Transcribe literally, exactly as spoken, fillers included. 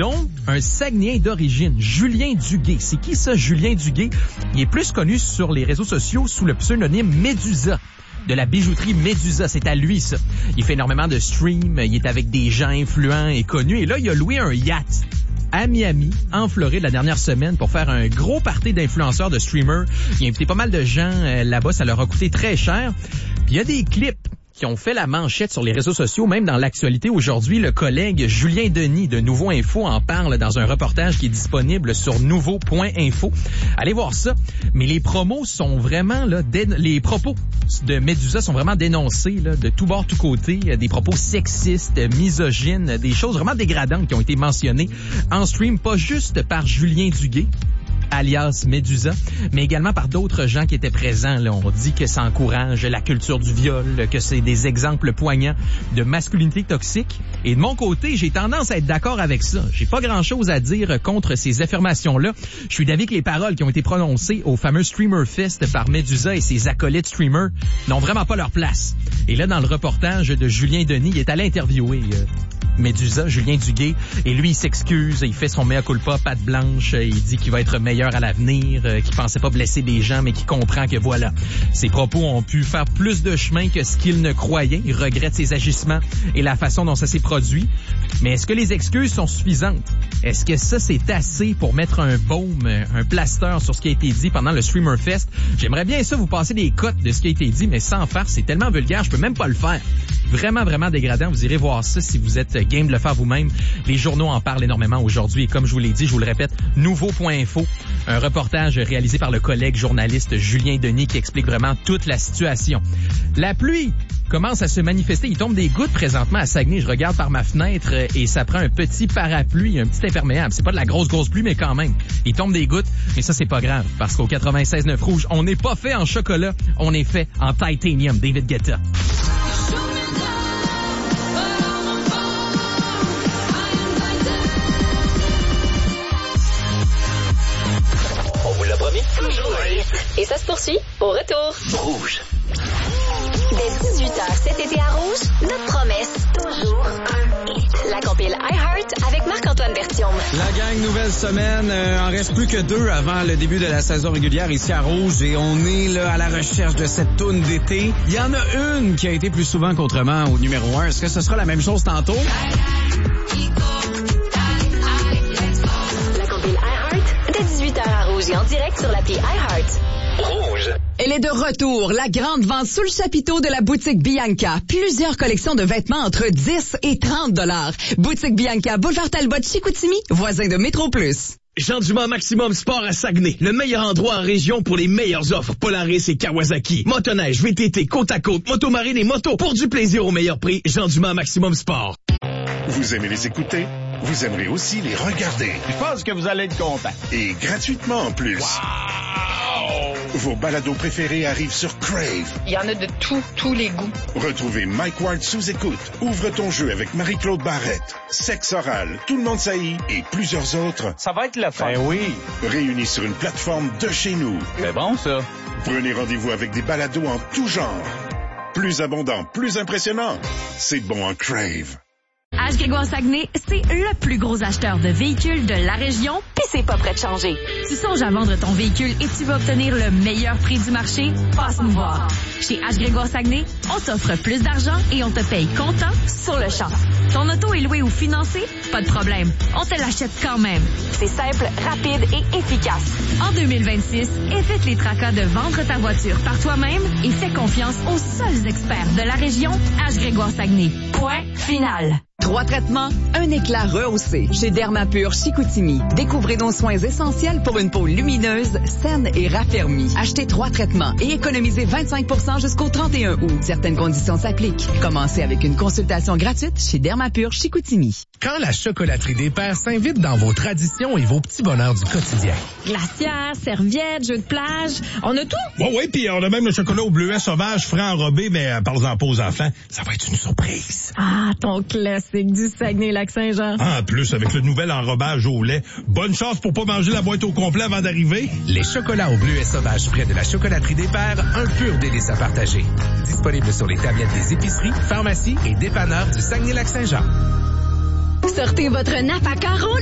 dont un Saguenayen d'origine, Julien Duguay. C'est qui ça, Julien Duguay? Il est plus connu sur les réseaux sociaux sous le pseudonyme Médusa. De la bijouterie Médusa, c'est à lui, ça. Il fait énormément de streams, il est avec des gens influents et connus, et là, il a loué un yacht à Miami, en Floride, la dernière semaine, pour faire un gros party d'influenceurs, de streamers. Il a invité pas mal de gens euh, là-bas, ça leur a coûté très cher. Puis il y a des clips qui ont fait la manchette sur les réseaux sociaux, même dans l'actualité aujourd'hui. Le collègue Julien Denis de Nouveau Info en parle dans un reportage qui est disponible sur nouveau point info. Allez voir ça. Mais les promos sont vraiment, là, dé... les propos de Médusa sont vraiment dénoncés, là, de tout bord, tout côté. Des propos sexistes, misogynes, des choses vraiment dégradantes qui ont été mentionnées en stream, pas juste par Julien Duguay, alias Médusa, mais également par d'autres gens qui étaient présents. Là, on dit que ça encourage la culture du viol, que c'est des exemples poignants de masculinité toxique. Et de mon côté, j'ai tendance à être d'accord avec ça. J'ai pas grand-chose à dire contre ces affirmations-là. Je suis d'avis que les paroles qui ont été prononcées au fameux Streamer Fest par Médusa et ses acolytes streamers n'ont vraiment pas leur place. Et là, dans le reportage de Julien Denis, il est allé interviewer euh, Médusa, Julien Duguay, et lui, il s'excuse, il fait son mea culpa, patte blanche, il dit qu'il va être meilleur à l'avenir, qu'il pensait pas blesser des gens, mais qu'il comprend que voilà, ses propos ont pu faire plus de chemin que ce qu'il ne croyait. Il regrette ses agissements et la façon dont ça s'est produit. Mais est-ce que les excuses sont suffisantes? Est-ce que ça, c'est assez pour mettre un baume, un plaster sur ce qui a été dit pendant le Streamer Fest? J'aimerais bien ça vous passer des cotes de ce qui a été dit, mais sans faire, c'est tellement vulgaire, je peux même pas le faire. Vraiment, vraiment dégradant. Vous irez voir ça si vous êtes game de le faire vous-même. Les journaux en parlent énormément aujourd'hui. Et comme je vous l'ai dit, je vous le répète, nouveau point info, un reportage réalisé par le collègue journaliste Julien Denis qui explique vraiment toute la situation. La pluie commence à se manifester. Il tombe des gouttes présentement à Saguenay. Je regarde par ma fenêtre et ça prend un petit parapluie, un petit imperméable. C'est pas de la grosse, grosse pluie, mais quand même. Il tombe des gouttes, mais ça, c'est pas grave. Parce qu'au quatre-vingt-seize neuf Rouge, on n'est pas fait en chocolat, on est fait en titanium. David Guetta. Toujours un hit. Et ça se poursuit au retour. Rouge. Dès dix-huit heures cet été à Rouge, notre promesse, toujours un hit. La compile iHeart avec Marc-Antoine Berthiaume. La gang, nouvelle semaine. Euh, en reste plus que deux avant le début de la saison régulière ici à Rouge et on est là à la recherche de cette toune d'été. Il y en a une qui a été plus souvent qu'autrement au numéro un. Est-ce que ce sera la même chose tantôt? dix-huit heures à Rouge et en direct sur l'appli iHeart. Rouge. Elle est de retour, la grande vente sous le chapiteau de la boutique Bianca. Plusieurs collections de vêtements entre dix et trente dollars. Boutique Bianca, boulevard Talbot, Chicoutimi, voisin de Métro Plus. Jean Dumas Maximum Sport à Saguenay. Le meilleur endroit en région pour les meilleures offres. Polaris et Kawasaki. Motoneige, V T T, côte à côte, motomarine et moto. Pour du plaisir au meilleur prix, Jean Dumas Maximum Sport. Vous aimez les écouter? Vous aimerez aussi les regarder. Je pense que vous allez être content. Et gratuitement en plus. Wow! Vos balados préférés arrivent sur Crave. Il y en a de tous, tous les goûts. Retrouvez Mike Ward sous écoute. Ouvre ton jeu avec Marie-Claude Barrette. Sexe oral, Tout le monde saillit et plusieurs autres. Ça va être le fun. Ben oui. Réunis sur une plateforme de chez nous. C'est bon, ça. Prenez rendez-vous avec des balados en tout genre. Plus abondant, plus impressionnant. C'est bon en Crave. H. Grégoire Saguenay, c'est le plus gros acheteur de véhicules de la région, pis c'est pas prêt de changer. Tu songes à vendre ton véhicule et tu veux obtenir le meilleur prix du marché? Passe nous voir. Chez H. Grégoire Saguenay, on t'offre plus d'argent et on te paye comptant sur le champ. Ton auto est louée ou financée? Pas de problème. On te l'achète quand même. C'est simple, rapide et efficace. En deux mille vingt-six, évite les tracas de vendre ta voiture par toi-même et fais confiance aux seuls experts de la région, H. Grégoire Saguenay. Point final. Trois traitements, un éclat rehaussé. Chez Dermapur Chicoutimi. Découvrez nos soins essentiels pour une peau lumineuse, saine et raffermie. Achetez trois traitements et économisez vingt-cinq pour cent jusqu'au trente et un août. Certaines conditions s'appliquent. Commencez avec une consultation gratuite chez Dermapur Chicoutimi. Quand la chocolaterie des Pères s'invite dans vos traditions et vos petits bonheurs du quotidien. Glacière, serviettes, jeux de plage, on a tout. Oui, oui, puis on a même le chocolat au bleuet sauvage frais enrobé, mais euh, parlez-en pas aux enfants. Ça va être une surprise. Ah, ton classique du Saguenay-Lac-Saint-Jean. En plus, avec le nouvel enrobage au lait. Bonne chance pour pas manger la boîte au complet avant d'arriver. Les chocolats au bleuet sauvage frais de la chocolaterie des Pères, un pur délice à partager. Disponible sur les tablettes des épiceries, pharmacies et dépanneurs du Saguenay-Lac-Saint-Jean. Sortez votre nappe à carreaux